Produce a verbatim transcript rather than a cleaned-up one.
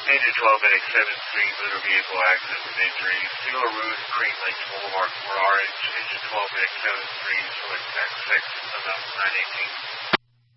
Engine twelve at seven three, motor vehicle accident with injuries. Zero Route, Green Lakes Boulevard, Port Orange. Engine twelve at seven three, select tax section, about nine eighteen.